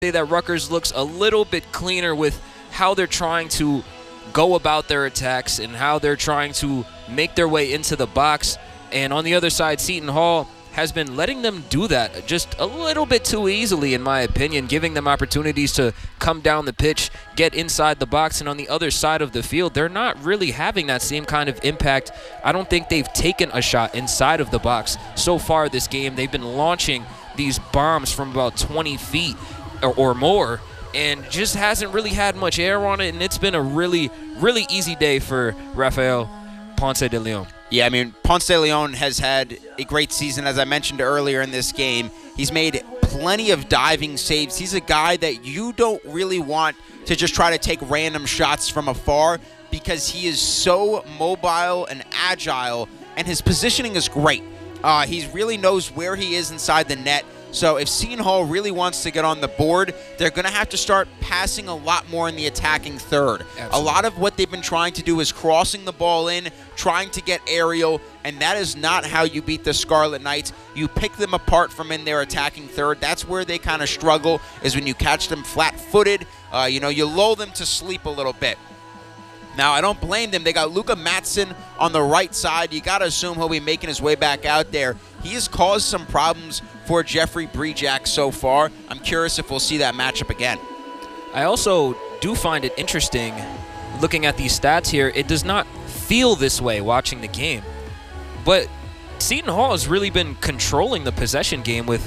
say that Rutgers looks a little bit cleaner with how they're trying to go about their attacks and how they're trying to make their way into the box. And on the other side, Seton Hall has been letting them do that just a little bit too easily, in my opinion, giving them opportunities to come down the pitch, get inside the box, and on the other side of the field, they're not really having that same kind of impact. I don't think they've taken a shot inside of the box so far this game. They've been launching these bombs from about 20 feet or more, and just hasn't really had much air on it, and it's been a really, really easy day for Rafael Ponce de Leon. Yeah, I mean, Ponce de Leon has had a great season, as I mentioned earlier in this game. He's made plenty of diving saves. He's a guy that you don't really want to just try to take random shots from afar because he is so mobile and agile, and his positioning is great. He really knows where he is inside the net. So if Seton Hall really wants to get on the board, they're going to have to start passing a lot more in the attacking third. Absolutely. A lot of what they've been trying to do is crossing the ball in, trying to get aerial, and that is not how you beat the Scarlet Knights. You pick them apart from in their attacking third. That's where they kind of struggle, is when you catch them flat-footed. You lull them to sleep a little bit. Now, I don't blame them. They got Luka Matson on the right side. You got to assume he'll be making his way back out there. He has caused some problems for Jeffrey Brejack so far. I'm curious if we'll see that matchup again. I also do find it interesting looking at these stats here. It does not feel this way watching the game, but Seton Hall has really been controlling the possession game with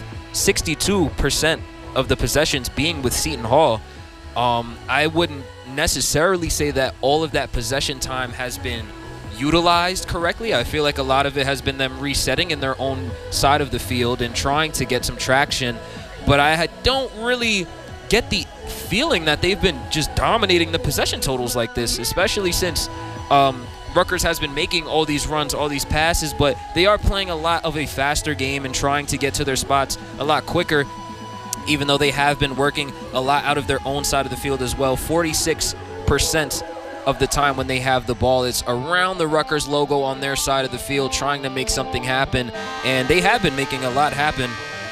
62% of the possessions being with Seton Hall. I wouldn't necessarily say that all of that possession time has been utilized correctly. I feel like a lot of it has been them resetting in their own side of the field and trying to get some traction, but I don't really get the feeling that they've been just dominating the possession totals like this, especially since Rutgers has been making all these runs, all these passes, but they are playing a lot of a faster game and trying to get to their spots a lot quicker, even though they have been working a lot out of their own side of the field as well. 46% of the time when they have the ball, it's around the Rutgers logo on their side of the field, trying to make something happen, and they have been making a lot happen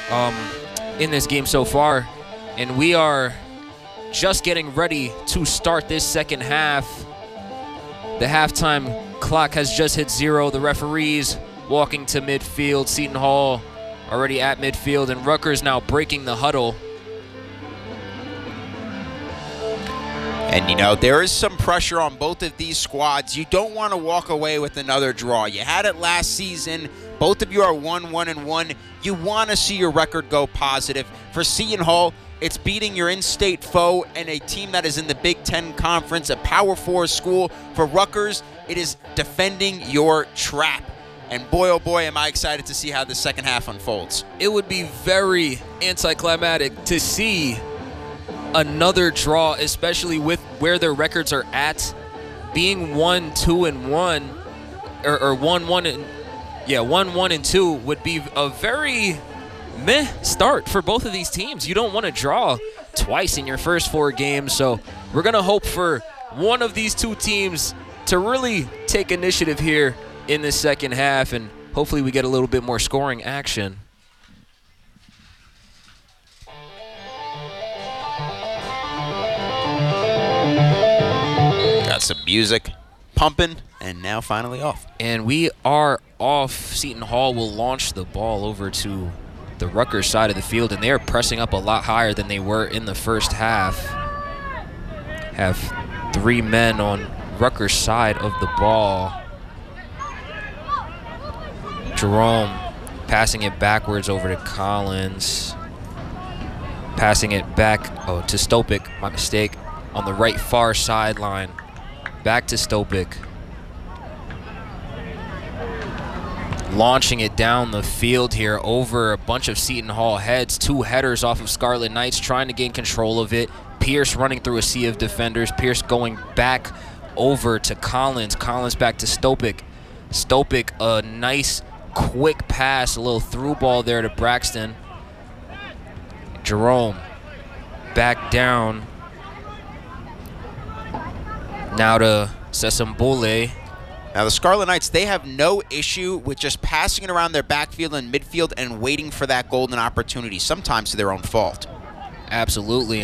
in this game so far, and we are just getting ready to start this second half. The halftime clock has just hit 0. The referees walking to midfield. Seton Hall already at midfield, and Rutgers now breaking the huddle. And, there is some pressure on both of these squads. You don't want to walk away with another draw. You had it last season. Both of you are 1-1-1. You want to see your record go positive. For Seton Hall, it's beating your in-state foe and a team that is in the Big Ten Conference, a Power 4 school. For Rutgers, it is defending your trap. And boy, oh boy, am I excited to see how the second half unfolds. It would be very anticlimactic to see another draw, especially with where their records are at, being 1-2-1 or 1-1-2 would be a very meh start for both of these teams. You don't want to draw twice in your first 4 games, so we're going to hope for one of these two teams to really take initiative here in the second half, and hopefully we get a little bit more scoring action. Got some music pumping, and now finally off. And we are off. Seton Hall will launch the ball over to the Rutgers side of the field, and they are pressing up a lot higher than they were in the first half. Have 3 men on Rutgers side of the ball. Jerome passing it backwards over to Collins. Passing it back to Stopik, my mistake, on the right far sideline. Back to Stopik. Launching it down the field here over a bunch of Seton Hall heads. 2 headers off of Scarlet Knights, trying to gain control of it. Pierce running through a sea of defenders. Pierce going back over to Collins. Collins back to Stopik. Stopik, a nice quick pass, a little through ball there to Braxton. Jerome back down. Now to Sesambole. Now the Scarlet Knights, they have no issue with just passing it around their backfield and midfield and waiting for that golden opportunity, sometimes to their own fault. Absolutely.